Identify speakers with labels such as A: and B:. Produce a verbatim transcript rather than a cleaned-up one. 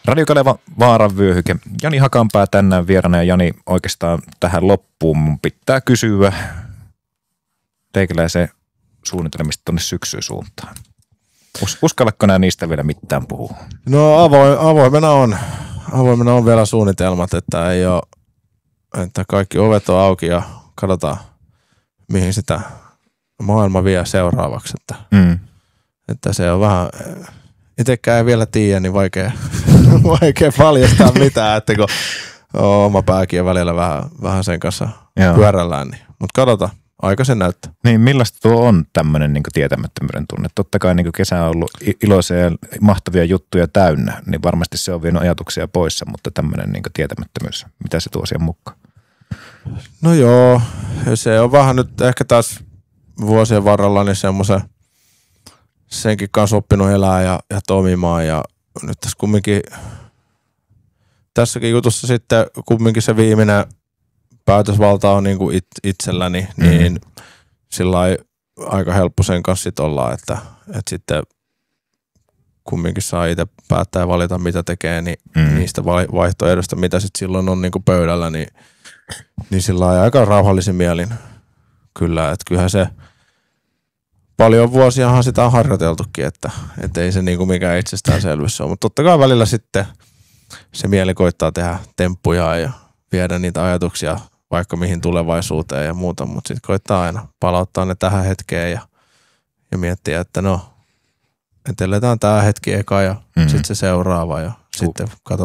A: Radio Kaleva Vaaran vyöhyke. Jani Hakanpää tänään vieraana ja Jani oikeastaan tähän loppuun mun pitää kysyä teikäläisen suunnitelmista tuonne syksyyn suuntaan. Us, uskallatko nää niistä vielä mitään puhua?
B: No avoin, avoimena on, avoimena on vielä suunnitelmat, että ei ole, että kaikki ovet on auki ja katsotaan mihin sitä maailma vie seuraavaksi, että, mm. että se on vähän, itsekään ei vielä tiedä, niin vaikea, vaikea paljastaa mitään, että kun oma pääkin on välillä vähän, vähän sen kanssa Joo. pyörällään, niin. Mutta katsotaan, aika sen näyttää.
A: Niin, millaista tuo on tämmöinen niin tietämättömyyden tunne? Totta kai niin kesä on ollut iloisia ja mahtavia juttuja täynnä, niin varmasti se on vienyt ajatuksia poissa, mutta tämmöinen niin tietämättömyys, mitä se tuo siihen mukaan?
B: No joo, se on vähän nyt ehkä taas vuosien varrella niin semmoisen senkin kanssa oppinut elää ja, ja toimimaan ja nyt tässä kumminkin tässäkin jutussa sitten kumminkin se viimeinen päätösvalta on niin kuin it, itselläni, mm-hmm. niin sillä aika helppo sen kanssa sit olla, että, että sitten kumminkin saa itse päättää ja valita mitä tekee, niin mm-hmm. niistä vaihtoehdosta, mitä sitten silloin on niin kuin pöydällä, niin, niin sillä on aika rauhallisin mielin kyllä, että kyllähän se paljon vuosiahan sitä on harjoiteltukin, että, että ei se niin kuin mikään itsestäänselvyys ole, mutta totta kai välillä sitten se mieli koittaa tehdä temppuja ja viedä niitä ajatuksia vaikka mihin tulevaisuuteen ja muuta, mutta sitten koittaa aina palauttaa ne tähän hetkeen ja, ja miettiä, että no, että eletään tämä hetki eka ja mm-hmm. sitten se seuraava ja uh. sitten katsotaan.